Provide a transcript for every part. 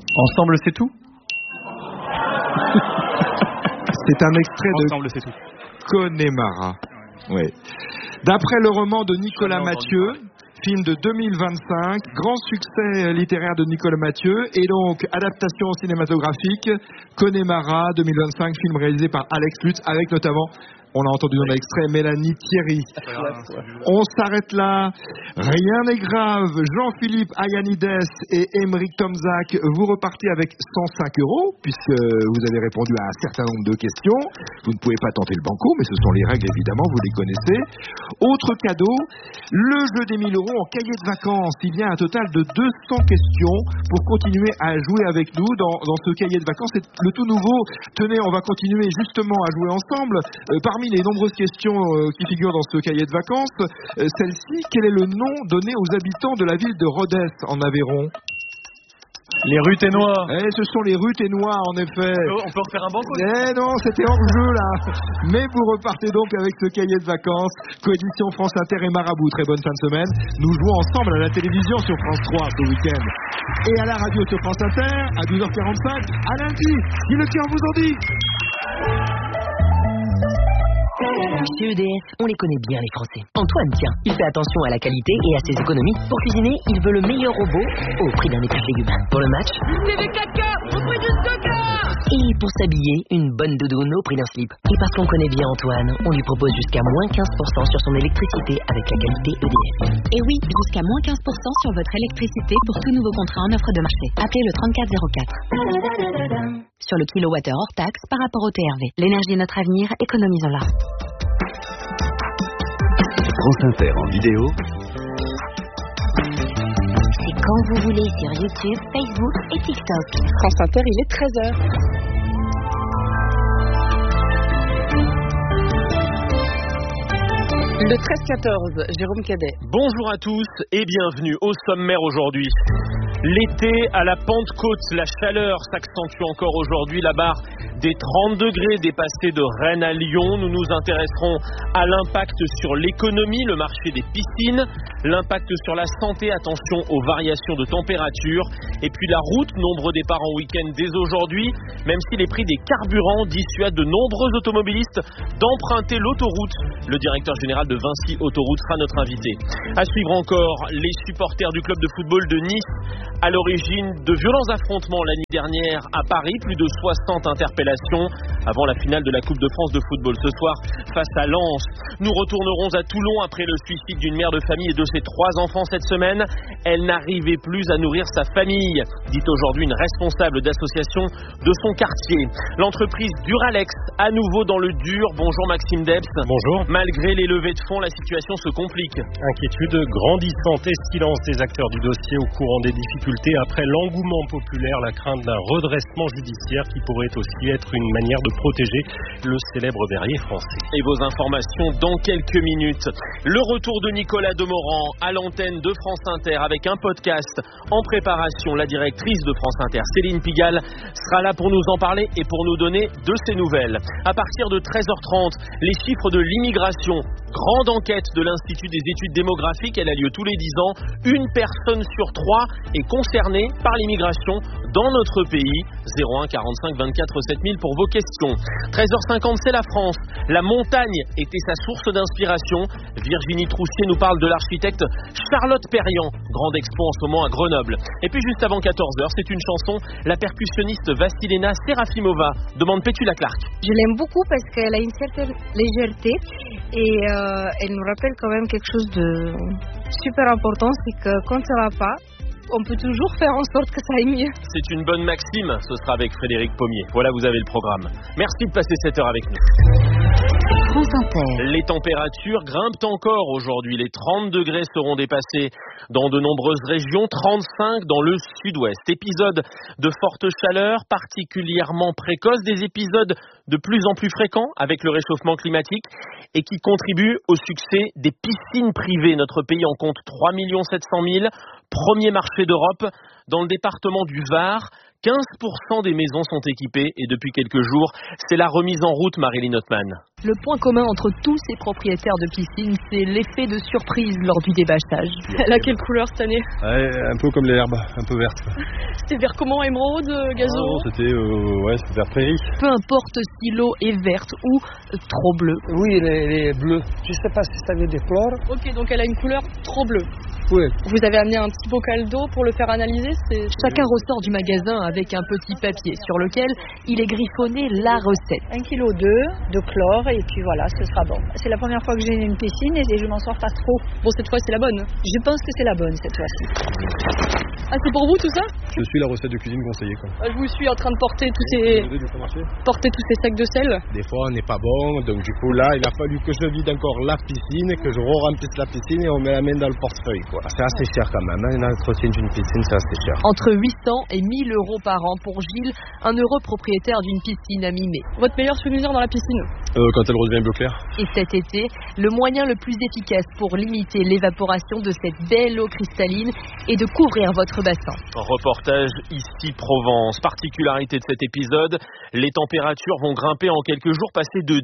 Ensemble, c'est tout. C'est un extrait Ensemble, c'est tout. de Connemara. Oui. D'après le roman de Nicolas Mathieu, film de 2025, grand succès littéraire de Nicolas Mathieu, et donc adaptation cinématographique, Connemara 2025, film réalisé par Alex Lutz, avec notamment, on a entendu dans l'extrait, Mélanie Thierry. On s'arrête là. Rien n'est grave. Jean-Philippe Ayanides et Émeric Tomzak, vous repartez avec 105 €, puisque vous avez répondu à un certain nombre de questions. Vous ne pouvez pas tenter le banco, mais ce sont les règles, évidemment, vous les connaissez. Autre cadeau, le jeu des 1000 € en cahier de vacances. Il y a un total de 200 questions pour continuer à jouer avec nous dans ce cahier de vacances. C'est le tout nouveau. Tenez, on va continuer justement à jouer ensemble. Parmi les nombreuses questions qui figurent dans ce cahier de vacances, celle-ci, quel est le nom donné aux habitants de la ville de Rodez en Aveyron? Les rues Ténois. Ce sont les rues Ténois, en effet. On peut refaire un banco. Non, c'était hors jeu là. Mais vous repartez donc avec ce cahier de vacances, coédition France Inter et Marabout. Très bonne fin de semaine. Nous jouons ensemble à la télévision sur France 3 ce week-end. Et à la radio sur France Inter, à 12h45, à lundi, si le cœur vous en dit. Chez EDF, on les connaît bien les Français. Antoine, tiens, il fait attention à la qualité et à ses économies. Pour cuisiner, il veut le meilleur robot au prix d'un épi de légumes. Pour le match, TV4K au prix du stockard. Et pour s'habiller, une bonne doudoune au prix d'un slip. Et parce qu'on connaît bien Antoine, on lui propose jusqu'à moins 15% sur son électricité avec la qualité EDF. Et oui, jusqu'à moins 15% sur votre électricité pour tout nouveau contrat en offre de marché. Appelez le 3404. Sur le kilowattheure hors taxe par rapport au TRV. L'énergie est notre avenir, économisons-la. France Inter en vidéo. C'est quand vous voulez sur YouTube, Facebook et TikTok. France Inter, il est 13h. Le 13-14, Jérôme Cadet. Bonjour à tous et bienvenue au sommaire aujourd'hui. L'été à la Pentecôte, la chaleur s'accentue encore aujourd'hui. La barre des 30 degrés dépassée de Rennes à Lyon. Nous nous intéresserons à l'impact sur l'économie, le marché des piscines, l'impact sur la santé, attention aux variations de température. Et puis la route, nombreux départs en week-end dès aujourd'hui, même si les prix des carburants dissuadent de nombreux automobilistes d'emprunter l'autoroute. Le directeur général de Vinci Autoroute sera notre invité. À suivre encore, les supporters du club de football de Nice, à l'origine de violents affrontements l'année dernière à Paris, plus de 60 interpellations avant la finale de la Coupe de France de football ce soir face à Lens. Nous retournerons à Toulon après le suicide d'une mère de famille et de ses 3 enfants cette semaine. Elle n'arrivait plus à nourrir sa famille, dit aujourd'hui une responsable d'association de son quartier. L'entreprise Duralex, à nouveau dans le dur. Bonjour Maxime Debs. Bonjour. Malgré les levées de fonds, la situation se complique. Inquiétude grandissante et silence des acteurs du dossier au courant des difficultés. Après l'engouement populaire, la crainte d'un redressement judiciaire qui pourrait aussi être une manière de protéger le célèbre verrier français. Et vos informations dans quelques minutes. Le retour de Nicolas Demorand à l'antenne de France Inter avec un podcast en préparation. La directrice de France Inter, Céline Pigalle, sera là pour nous en parler et pour nous donner de ses nouvelles. À partir de 13h30, les chiffres de l'immigration. Grande enquête de l'Institut des études démographiques, elle a lieu tous les 10 ans. Une personne sur 3 est concernée par l'immigration dans notre pays. 01 45 24 7000 pour vos questions. 13h50, c'est la France. La montagne était sa source d'inspiration. Virginie Troussier nous parle de l'architecte Charlotte Perriand. Grande expo en ce moment à Grenoble. Et puis juste avant 14h, c'est une chanson. La percussionniste Vassilena Serafimova demande Pétula Clark. Je l'aime beaucoup parce qu'elle a une certaine légèreté et elle nous rappelle quand même quelque chose de super important, c'est que quand ça va pas, on peut toujours faire en sorte que ça aille mieux. C'est une bonne maxime, ce sera avec Frédéric Pommier. Voilà, vous avez le programme. Merci de passer cette heure avec nous. France Inter. Les températures grimpent encore aujourd'hui. Les 30 degrés seront dépassés dans de nombreuses régions, 35 dans le sud-ouest. Épisodes de forte chaleur particulièrement précoces, des épisodes de plus en plus fréquents avec le réchauffement climatique et qui contribuent au succès des piscines privées. Notre pays en compte 3 700 000, premier marché d'Europe. Dans le département du Var, 15% des maisons sont équipées et depuis quelques jours, c'est la remise en route, Marilyn Ottman. Le point commun entre tous ces propriétaires de piscines, c'est l'effet de surprise lors du débâchage. Elle a quelle couleur cette année? Un peu comme l'herbe, un peu verte. C'était vert comment? Émeraude, gazon? C'était vert prairie. Peu importe si l'eau est verte ou trop bleue. Oui, les bleus. Je sais pas si ça veut dire chlore. Ok, donc elle a une couleur trop bleue. Oui. Vous avez amené un petit bocal d'eau pour le faire analyser? Chacun ressort du magasin avec un petit papier sur lequel il est griffonné la recette. 1,2 kg de chlore et puis voilà, ce sera bon. C'est la première fois que j'ai une piscine et je m'en sors pas trop. Bon, cette fois c'est la bonne? Je pense que c'est la bonne cette fois-ci. Ah, c'est pour vous tout ça? Je suis la recette de cuisine conseillée. Je vous suis en train de porter tous ces sacs de sel. Des fois on n'est pas bon, donc du coup là il a fallu que je vide encore la piscine, que je re-remplisse la piscine et on met la main dans le portefeuille, quoi. C'est assez cher quand même, hein. L'entretien d'une piscine c'est assez cher. Entre 800 et 1000 euros par an pour Gilles, un heureux propriétaire d'une piscine à Mimé. Votre meilleur souvenir dans la piscine? Quand elle redevient bleu clair. Et cet été, le moyen le plus efficace pour limiter l'évaporation de cette belle eau cristalline est de couvrir votre bassin. Reportage ici Provence. Particularité de cet épisode, les températures vont grimper en quelques jours, passer de 10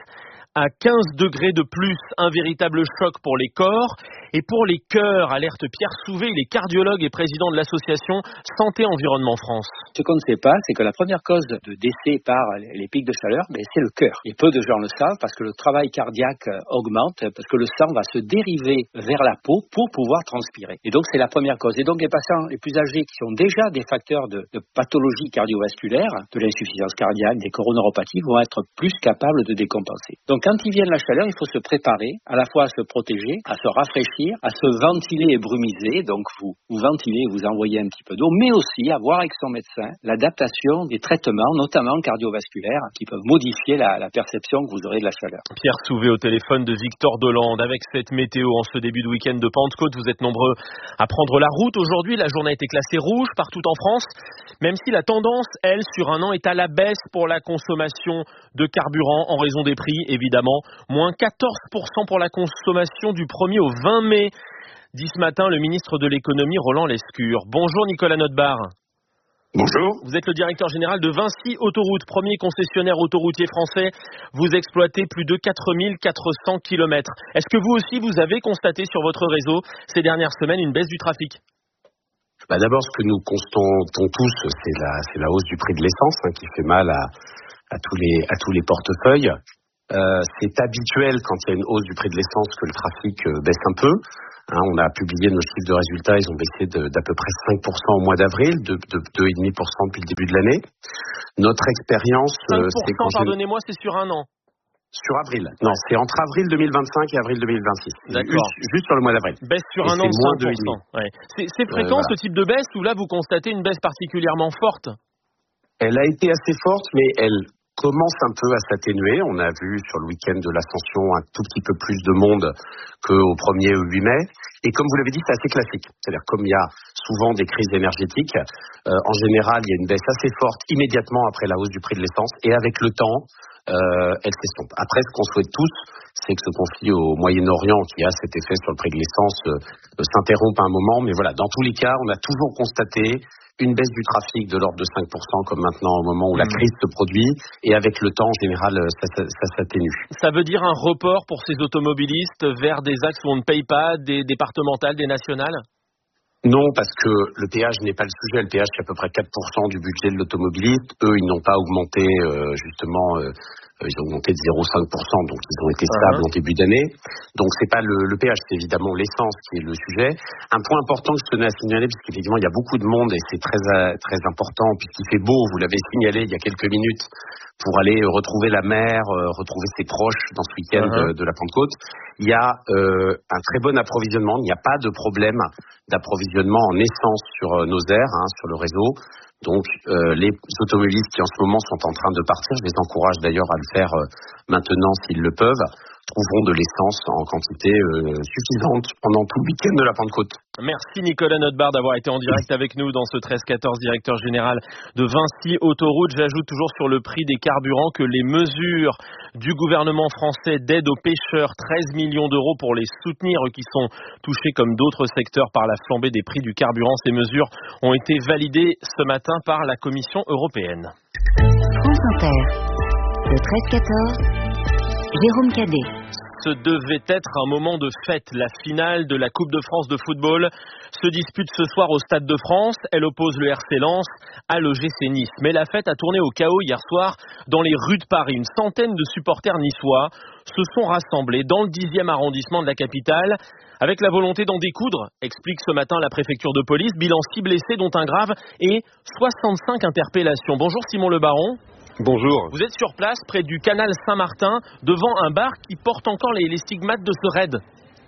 à 15 degrés de plus. Un véritable choc pour les corps et pour les cœurs, alerte Pierre Souvé, il est cardiologue et président de l'association Santé Environnement France. Ce qu'on ne sait pas, c'est que la première cause de décès par les pics de chaleur, c'est le cœur. Et peu de gens le savent parce que le travail cardiaque augmente, parce que le sang va se dériver vers la peau pour pouvoir transpirer. Et donc c'est la première cause. Et donc les patients les plus âgés qui ont déjà des facteurs de pathologie cardiovasculaire, de l'insuffisance cardiaque, des coronariopathies, vont être plus capables de décompenser. Donc quand ils viennent la chaleur, il faut se préparer à la fois à se protéger, à se rafraîchir, à se ventiler et brumiser. Donc vous ventilez, vous envoyez un petit peu d'eau, mais aussi à voir avec son médecin l'adaptation des traitements, notamment cardiovasculaires, qui peuvent modifier la perception que vous aurez de la chaleur. Pierre Souvé au téléphone de Victor Dolande. Avec cette météo en ce début de week-end de Pentecôte, vous êtes nombreux à prendre la route. Aujourd'hui, la journée a été classée rouge partout en France, même si la tendance, elle, sur un an, est à la baisse pour la consommation de carburant en raison des prix, évidemment. Moins 14% pour la consommation du 1er au 20 mai, dit ce matin le ministre de l'économie Roland Lescure. Bonjour Nicolas Notebar. Bonjour. Vous êtes le directeur général de Vinci Autoroute, premier concessionnaire autoroutier français. Vous exploitez plus de 4400 km. Est-ce que vous aussi, vous avez constaté sur votre réseau ces dernières semaines une baisse du trafic ? D'abord, ce que nous constatons tous, c'est la hausse du prix de l'essence qui fait mal à tous les portefeuilles. C'est habituel quand il y a une hausse du prix de l'essence que le trafic baisse un peu. On a publié nos chiffres de résultats, ils ont baissé d'à peu près 5% au mois d'avril, de 2,5% depuis le début de l'année. Notre expérience... 5%, pardonnez-moi, c'est sur un an. Sur avril. Non, c'est entre avril 2025 et avril 2026. D'accord. Juste sur le mois d'avril. Baisse sur un an de 5%. Ouais. C'est fréquent ce type de baisse ou là vous constatez une baisse particulièrement forte ? Elle a été assez forte, mais elle commence un peu à s'atténuer. On a vu sur le week-end de l'Ascension un tout petit peu plus de monde qu'au 1er ou 8 mai. Et comme vous l'avez dit, c'est assez classique. C'est-à-dire comme il y a souvent des crises énergétiques, en général, il y a une baisse assez forte immédiatement après la hausse du prix de l'essence. Et avec le temps, elle s'estompe. Après, ce qu'on souhaite tous, c'est que ce conflit au Moyen-Orient, qui a cet effet sur le prix de l'essence, s'interrompe à un moment. Mais voilà, dans tous les cas, on a toujours constaté une baisse du trafic de l'ordre de 5%, comme maintenant au moment où la crise se produit, et avec le temps, en général, ça s'atténue. Ça veut dire un report pour ces automobilistes vers des axes où on ne paye pas, des départementales, des nationales ? Non, parce que le péage n'est pas le sujet. Le péage, c'est à peu près 4% du budget de l'automobiliste. Eux, ils n'ont pas augmenté, ils ont augmenté de 0,5%, donc ils ont été stables en début d'année. Donc c'est pas le péage, c'est évidemment l'essence qui est le sujet. Un point important que je tenais à signaler, puisqu'effectivement il y a beaucoup de monde et c'est très très important, puisqu'il fait beau, vous l'avez signalé il y a quelques minutes, pour aller retrouver la mer, retrouver ses proches dans ce week-end de la Pentecôte. Il y a un très bon approvisionnement, il n'y a pas de problème d'approvisionnement en essence sur nos aires, sur le réseau. Donc les automobilistes qui en ce moment sont en train de partir, je les encourage d'ailleurs à le faire maintenant s'ils le peuvent, trouveront de l'essence en quantité suffisante pendant tout le week-end de la Pentecôte. Merci Nicolas Notebar d'avoir été en direct avec nous dans ce 13-14, directeur général de Vinci Autoroute. J'ajoute toujours sur le prix des carburants que les mesures du gouvernement français d'aide aux pêcheurs, 13 millions d'euros pour les soutenir, eux qui sont touchés comme d'autres secteurs par la flambée des prix du carburant. Ces mesures ont été validées ce matin par la Commission européenne. France Inter, le 13-14. Jérôme Cadet. Ce devait être un moment de fête. La finale de la Coupe de France de football se dispute ce soir au Stade de France. Elle oppose le RC Lens à l'OGC Nice. Mais la fête a tourné au chaos hier soir dans les rues de Paris. Une centaine de supporters niçois se sont rassemblés dans le 10e arrondissement de la capitale avec la volonté d'en découdre, explique ce matin la préfecture de police. Bilan 6 blessés dont un grave et 65 interpellations. Bonjour Simon Le Baron. Bonjour. Vous êtes sur place près du canal Saint-Martin devant un bar qui porte encore les stigmates de ce raid.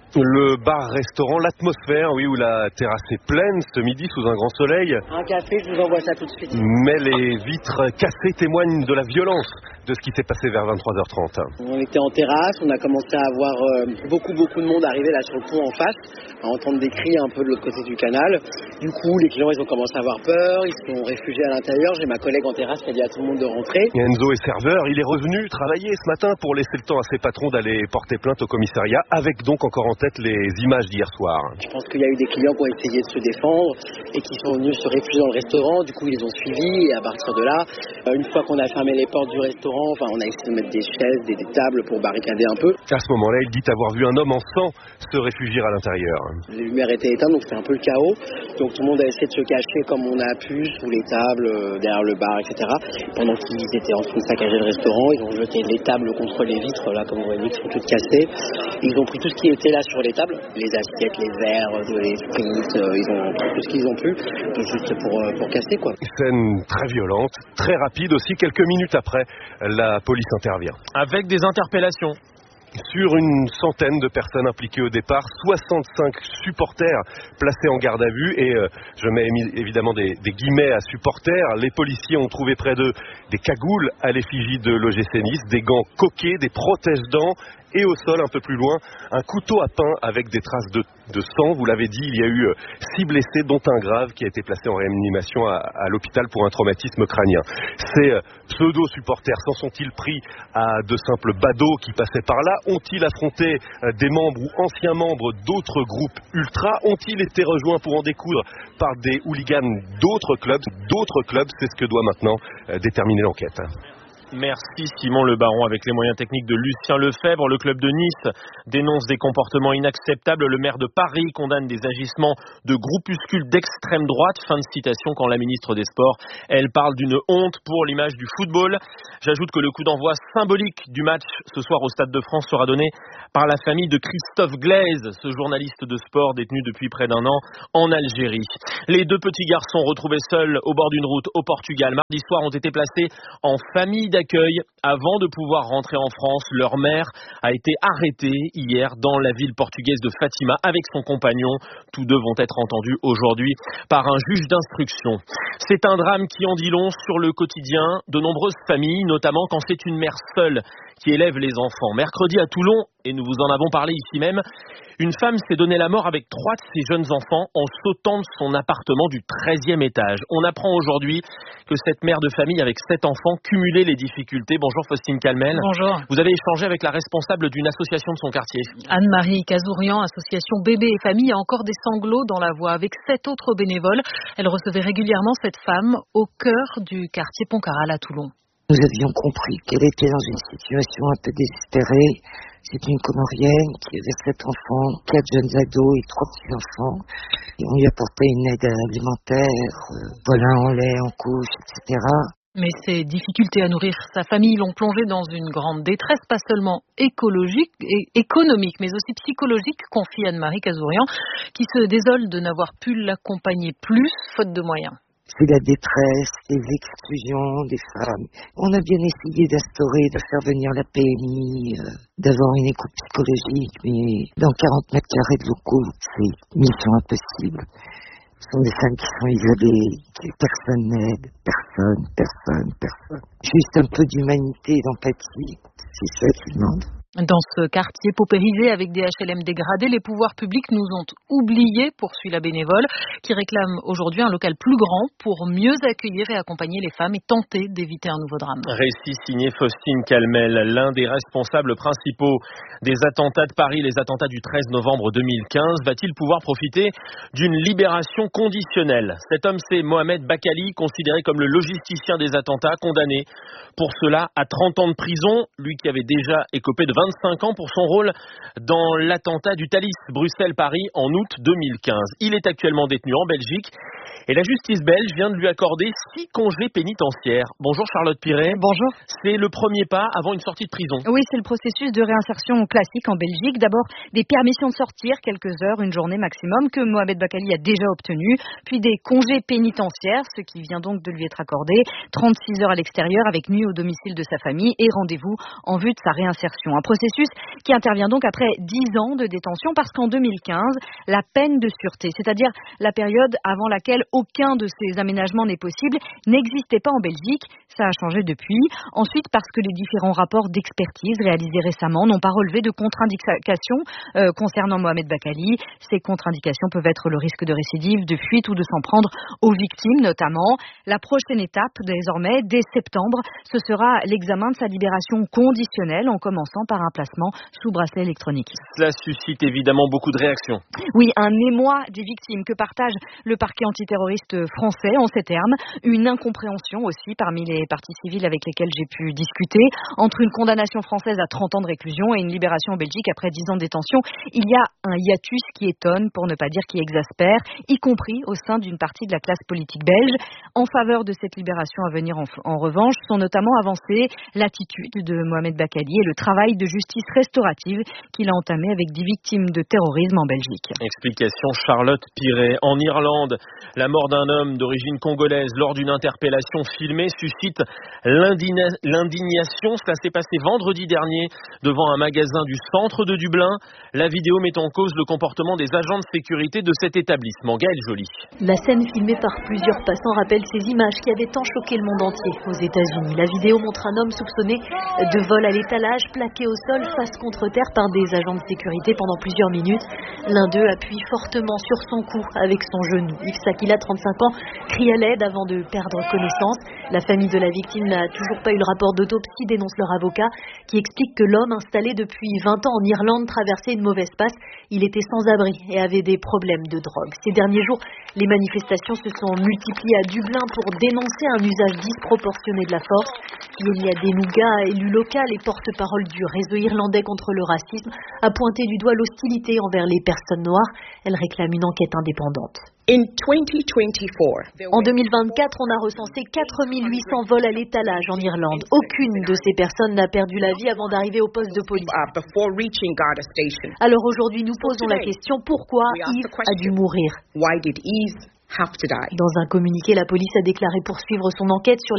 Le bar-restaurant, l'atmosphère, oui, où la terrasse est pleine ce midi sous un grand soleil. Un café, je vous envoie ça tout de suite. Mais les vitres cassées témoignent de la violence de ce qui s'est passé vers 23h30. On était en terrasse, on a commencé à avoir beaucoup de monde arriver là sur le pont en face, à entendre des cris un peu de l'autre côté du canal. Du coup, les clients, ils ont commencé à avoir peur, ils se sont réfugiés à l'intérieur. J'ai ma collègue en terrasse qui a dit à tout le monde de rentrer. Enzo est serveur, il est revenu travailler ce matin pour laisser le temps à ses patrons d'aller porter plainte au commissariat, avec donc encore en tête les images d'hier soir. Je pense qu'il y a eu des clients qui ont essayé de se défendre et qui sont venus se réfugier dans le restaurant. Du coup, ils les ont suivis et à partir de là, une fois qu'on a fermé les portes du restaurant, on a essayé de mettre des chaises, des tables pour barricader un peu. À ce moment-là, il dit avoir vu un homme en sang se réfugier à l'intérieur. Les lumières étaient éteintes, donc c'était un peu le chaos. Donc tout le monde a essayé de se cacher comme on a pu, sous les tables, derrière le bar, etc. Pendant qu'ils étaient en train de saccager le restaurant, ils ont jeté les tables contre les vitres, là, comme vous voyez, qui sont toutes cassées. Ils ont pris tout ce qui était là sur les tables, les assiettes, les verres, les frites, ils ont pris tout ce qu'ils ont pu, juste pour casser, quoi. Scène très violente, très rapide aussi. Quelques minutes après, la police intervient. Avec des interpellations. Sur une centaine de personnes impliquées au départ, 65 supporters placés en garde à vue et je mets évidemment des guillemets à supporters. Les policiers ont trouvé près d'eux des cagoules à l'effigie de l'OGC Nice, des gants coqués, des protège-dents et au sol un peu plus loin, un couteau à pain avec des traces de sang. Vous l'avez dit, il y a eu 6 blessés dont un grave qui a été placé en réanimation à l'hôpital pour un traumatisme crânien. Ces pseudo-supporters s'en sont-ils pris à de simples badauds qui passaient par là? Ont-ils affronté des membres ou anciens membres d'autres groupes ultra? Ont-ils été rejoints pour en découdre par des hooligans d'autres clubs? C'est ce que doit maintenant déterminer l'enquête. Merci Simon Le Baron. Avec les moyens techniques de Lucien Lefebvre, le club de Nice dénonce des comportements inacceptables. Le maire de Paris condamne des agissements de groupuscules d'extrême droite. Fin de citation quand la ministre des Sports, elle parle d'une honte pour l'image du football. J'ajoute que le coup d'envoi symbolique du match ce soir au Stade de France sera donné par la famille de Christophe Glaise, ce journaliste de sport détenu depuis près d'un an en Algérie. Les 2 petits garçons retrouvés seuls au bord d'une route au Portugal mardi soir ont été placés en famille d'accueil avant de pouvoir rentrer en France. Leur mère a été arrêtée hier dans la ville portugaise de Fatima avec son compagnon. Tous 2 vont être entendus aujourd'hui par un juge d'instruction. C'est un drame qui en dit long sur le quotidien de nombreuses familles, notamment quand c'est une mère seule qui élève les enfants. Mercredi à Toulon, et nous vous en avons parlé ici même, une femme s'est donné la mort avec 3 de ses jeunes enfants en sautant de son appartement du 13e étage. On apprend aujourd'hui que cette mère de famille avec 7 enfants cumulait les difficultés. Bonjour Faustine Calmel. Bonjour. Vous avez échangé avec la responsable d'une association de son quartier. Anne-Marie Cazourian, association Bébé et Famille, a encore des sanglots dans la voix. Avec 7 autres bénévoles, elle recevait régulièrement cette femme au cœur du quartier Pontcarral à Toulon. Nous avions compris qu'elle était dans une situation un peu désespérée. C'est une Comorienne qui avait 7 enfants, 4 jeunes ados et 3 petits-enfants. Et on lui apportait une aide alimentaire, voilà, en lait, en couche, etc. Mais ces difficultés à nourrir sa famille l'ont plongée dans une grande détresse, pas seulement écologique et économique, mais aussi psychologique, confie Anne-Marie Cazourian, qui se désole de n'avoir pu l'accompagner plus, faute de moyens. C'est la détresse, les exclusions des femmes. On a bien essayé d'instaurer, de faire venir la PMI, d'avoir une écoute psychologique, mais dans 40 mètres carrés de locaux, c'est mission impossible. Ce sont des femmes qui sont isolées, que personne n'aide, personne. Juste un peu d'humanité et d'empathie, c'est ça qu'ils demandent. Dans ce quartier paupérisé avec des HLM dégradés, les pouvoirs publics nous ont oubliés, poursuit la bénévole, qui réclame aujourd'hui un local plus grand pour mieux accueillir et accompagner les femmes et tenter d'éviter un nouveau drame. Récit signé Faustine Calmel, l'un des responsables principaux des attentats de Paris, les attentats du 13 novembre 2015. Va-t-il pouvoir profiter d'une libération conditionnelle ? Cet homme, c'est Mohamed Bakali, considéré comme le logisticien des attentats, condamné pour cela à 30 ans de prison, lui qui avait déjà écopé de 25 ans pour son rôle dans l'attentat du Thalys Bruxelles-Paris en août 2015. Il est actuellement détenu en Belgique et la justice belge vient de lui accorder 6 congés pénitentiaires. Bonjour Charlotte Piret. Bonjour. C'est le premier pas avant une sortie de prison. Oui, c'est le processus de réinsertion classique en Belgique. D'abord, des permissions de sortir, quelques heures, une journée maximum, que Mohamed Bakali a déjà obtenu, puis des congés pénitentiaires, ce qui vient donc de lui être accordé, 36 heures à l'extérieur avec nuit au domicile de sa famille et rendez-vous en vue de sa réinsertion. Un processus qui intervient donc après 10 ans de détention parce qu'en 2015, la peine de sûreté, c'est-à-dire la période avant laquelle aucun de ces aménagements n'est possible, n'existait pas en Belgique. Ça a changé depuis. Ensuite, parce que les différents rapports d'expertise réalisés récemment n'ont pas relevé de contre-indications concernant Mohamed Bakali. Ces contre-indications peuvent être le risque de récidive, de fuite ou de s'en prendre aux victimes notamment. La prochaine étape, désormais, dès septembre, ce sera l'examen de sa libération conditionnelle en commençant par un placement sous bracelet électronique. Cela suscite évidemment beaucoup de réactions. Oui, un émoi des victimes que partage le parquet antiterroriste français en ces termes. Une incompréhension aussi parmi les parties civiles avec lesquelles j'ai pu discuter. Entre une condamnation française à 30 ans de réclusion et une libération en Belgique après 10 ans de détention, il y a un hiatus qui étonne, pour ne pas dire qui exaspère, y compris au sein d'une partie de la classe politique belge. En faveur de cette libération à venir, en revanche, sont notamment avancées l'attitude de Mohamed Bakali et le travail de justice restaurative qu'il a entamé avec 10 victimes de terrorisme en Belgique. Explication Charlotte Piret. En Irlande, la mort d'un homme d'origine congolaise lors d'une interpellation filmée suscite l'indignation. Cela s'est passé vendredi dernier devant un magasin du centre de Dublin. La vidéo met en cause le comportement des agents de sécurité de cet établissement. Gaël Joly. La scène filmée par plusieurs passants rappelle ces images qui avaient tant choqué le monde entier aux États-Unis. La vidéo montre un homme soupçonné de vol à l'étalage, plaqué au sol face contre terre par des agents de sécurité pendant plusieurs minutes. L'un d'eux appuie fortement sur son cou avec son genou. Yves Sakila, 35 ans, crie à l'aide avant de perdre connaissance. La famille de la victime n'a toujours pas eu le rapport d'autopsie, dénonce leur avocat, qui explique que l'homme installé depuis 20 ans en Irlande traversait une mauvaise passe. Il était sans abri et avait des problèmes de drogue. Ces derniers jours, les manifestations se sont multipliées à Dublin pour dénoncer un usage disproportionné de la force. Yélia Denuga, élu local et porte-parole du réseau irlandais contre le racisme, a pointé du doigt l'hostilité envers les personnes noires. Elle réclame une enquête indépendante. En 2024, on a recensé 4800 vols à l'étalage en Irlande. Aucune de ces personnes n'a perdu la vie avant d'arriver au poste de police. Alors aujourd'hui, nous posons la question, pourquoi Yves a dû mourir ? Dans un communiqué, la police a déclaré poursuivre son enquête sur